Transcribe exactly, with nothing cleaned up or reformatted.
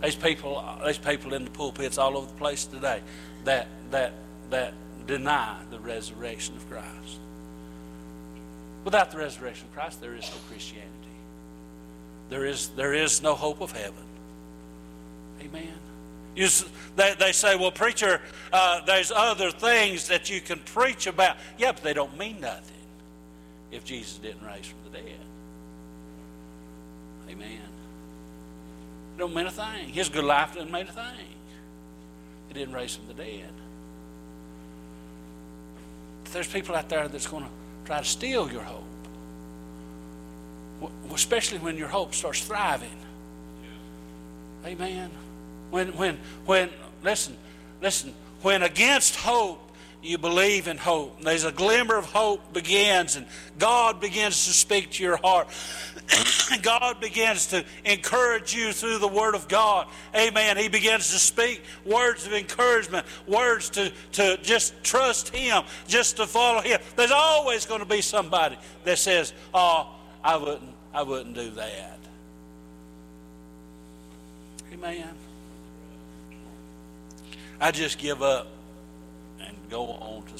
There's people, there's people in the pulpits all over the place today that that that deny the resurrection of Christ. Without the resurrection of Christ, there is no Christianity. There is there is no hope of heaven. Amen. You, they, they say, well, preacher, uh, there's other things that you can preach about. Yeah, but they don't mean nothing if Jesus didn't rise from the dead. Amen. It don't mean a thing. His good life didn't mean a thing. He didn't raise from the dead. There's people out there that's going to try to steal your hope, especially when your hope starts thriving. Amen. When, when, when, listen, listen, when against hope you believe in hope, there's a glimmer of hope begins, and God begins to speak to your heart. God begins to encourage you through the Word of God. Amen. He begins to speak words of encouragement, words to, to just trust Him, just to follow Him. There's always going to be somebody that says, oh, I wouldn't, I wouldn't do that. Amen. I just give up and go on to